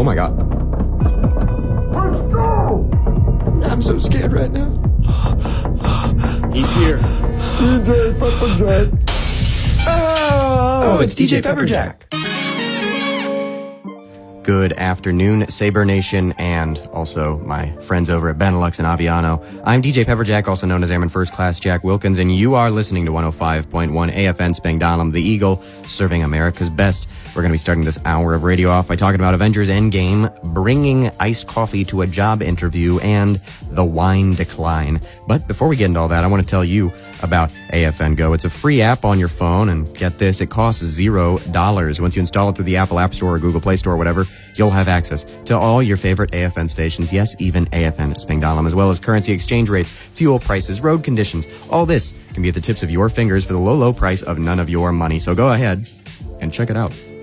my God. Let's go! I'm so scared right now. He's here. DJ Pepperjack. Oh, it's DJ Pepperjack. Good afternoon, Sabre Nation, and also my friends over at Benelux and Aviano. I'm DJ Pepperjack, also known as Airman First Class Jack Wilkins, and you are listening to 105.1 AFN Spangdahlem, the Eagle, serving America's best. We're going to be starting this hour of radio off by talking about Avengers Endgame, bringing iced coffee to a job interview, and the wine decline. But before we get into all that, I want to tell you about AFN Go. It's a free app on your phone, and get this, it costs $0. Once you install it through the Apple App Store or Google Play Store or whatever, you'll have access to all your favorite AFN stations, yes, even AFN Spangdahlem, as well as currency exchange rates, fuel prices, road conditions. All this can be at the tips of your fingers for the low, low price of none of your money. So go ahead and check it out.